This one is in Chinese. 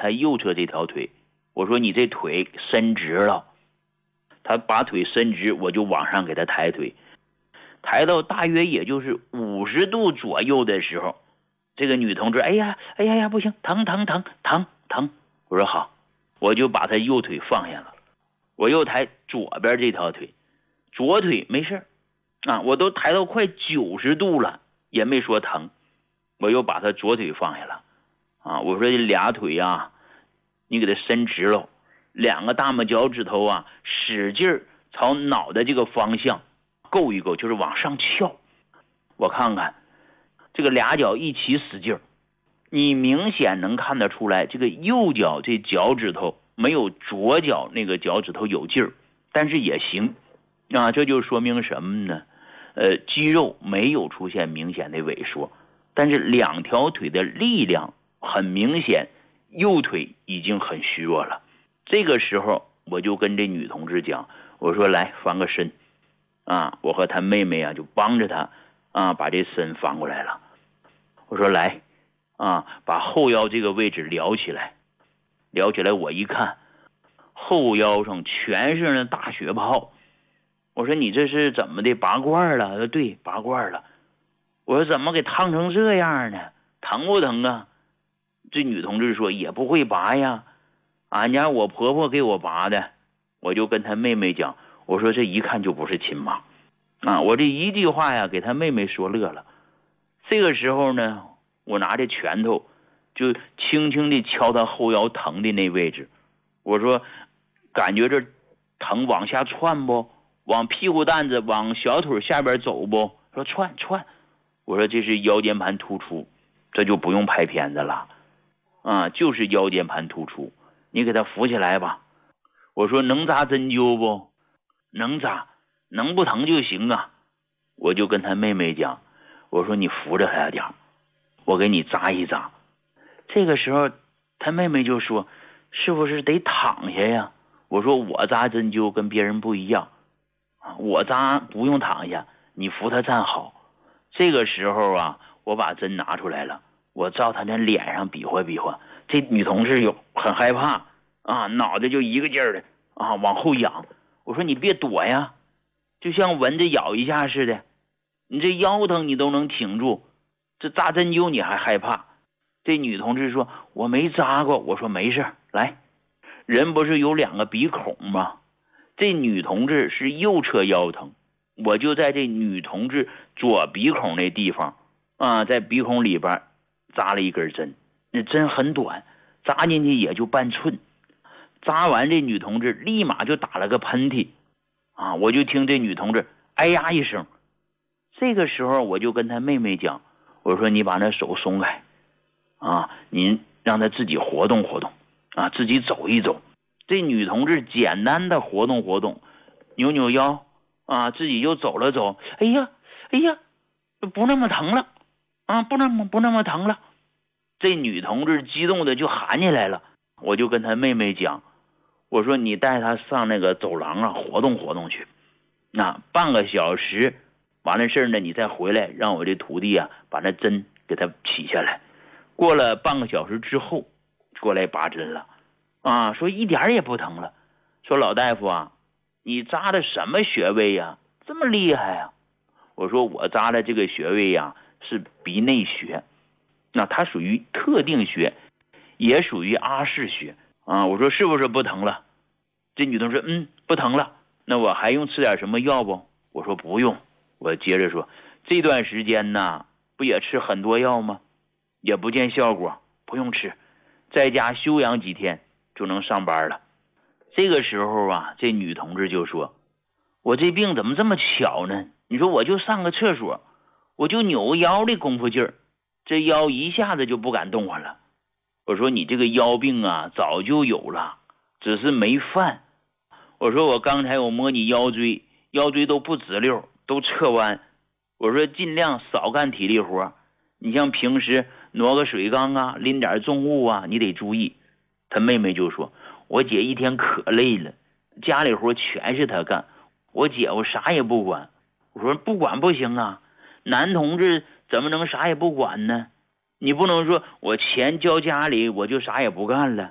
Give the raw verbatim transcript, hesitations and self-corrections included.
他右侧这条腿，我说你这腿伸直了。他把腿伸直，我就往上给他抬腿，抬到大约也就是五十度左右的时候，这个女同志，哎呀哎呀呀，不行，疼疼疼疼疼。我说好，我就把他右腿放下了，我又抬左边这条腿，左腿没事啊，我都抬到快九十度了，也没说疼，我又把他左腿放下了啊。我说这俩腿啊，你给他伸直了，两个大拇脚趾头啊，使劲朝脑袋这个方向够一够，就是往上翘。我看看这个俩脚一起使劲，你明显能看得出来，这个右脚这脚趾头没有左脚那个脚趾头有劲儿，但是也行啊。这就说明什么呢？呃，肌肉没有出现明显的萎缩，但是两条腿的力量很明显，右腿已经很虚弱了。这个时候我就跟这女同志讲，我说来翻个身啊，我和她妹妹啊就帮着她啊把这身翻过来了。我说来啊，把后腰这个位置撩起来，撩起来，我一看后腰上全是那大血泡。我说你这是怎么的，拔罐了？他说对，拔罐了。我说怎么给烫成这样呢？疼不疼啊？这女同志说也不会拔呀，俺家我婆婆给我拔的。我就跟她妹妹讲，我说这一看就不是亲妈啊！我这一句话呀，给她妹妹说乐了。这个时候呢，我拿着拳头就轻轻地敲她后腰疼的那位置。我说感觉这疼往下窜不？往屁股蛋子往小腿下边走不？说窜窜。我说这是腰间盘突出，这就不用拍片子了啊，就是腰间盘突出，你给他扶起来吧。我说能扎针灸不？能扎，能不疼就行啊。我就跟他妹妹讲，我说你扶着他点，我给你扎一扎。这个时候他妹妹就说，是不是得躺下呀？我说我扎针灸跟别人不一样，我扎不用躺下，你扶他站好。这个时候啊，我把针拿出来了，我照他的脸上比划比划。这女同志有很害怕啊，脑袋就一个劲儿的啊往后仰。我说你别躲呀，就像蚊子咬一下似的，你这腰疼你都能挺住，这扎针灸你还害怕。这女同志说我没扎过。我说没事，来，人不是有两个鼻孔吗？这女同志是右侧腰疼，我就在这女同志左鼻孔那地方啊，在鼻孔里边扎了一根针，那针很短，扎进去也就半寸。扎完这女同志立马就打了个喷嚏啊，我就听这女同志哎呀一声。这个时候我就跟她妹妹讲，我说你把那手松开啊，您让她自己活动活动啊，自己走一走。这女同志简单的活动活动，扭扭腰啊，自己就走了走。哎呀哎呀，不那么疼了啊，不那么不那么疼了。这女同志激动的就喊起来了。我就跟她妹妹讲，我说你带她上那个走廊啊活动活动去，那半个小时完了事呢，你再回来让我这徒弟啊把那针给她起下来。过了半个小时之后过来拔针了啊，说一点也不疼了。说老大夫啊，你扎的什么穴位呀？这么厉害啊？我说我扎的这个穴位呀是鼻内穴，那它属于特定穴，也属于阿是穴啊。我说是不是不疼了？这女同志嗯不疼了。那我还用吃点什么药不？我说不用。我接着说，这段时间呢不也吃很多药吗？也不见效果，不用吃，在家休养几天就能上班了。这个时候啊，这女同志就说，我这病怎么这么巧呢？你说我就上个厕所，我就扭个腰的功夫劲儿，这腰一下子就不敢动弹了。我说你这个腰病啊早就有了，只是没犯。我说我刚才我摸你腰椎，腰椎都不直溜，都侧弯。我说尽量少干体力活，你像平时挪个水缸啊，拎点重物啊，你得注意。他妹妹就说，我姐一天可累了，家里活全是她干，我姐夫啥也不管。我说不管不行啊，男同志怎么能啥也不管呢？你不能说我钱交家里我就啥也不干了。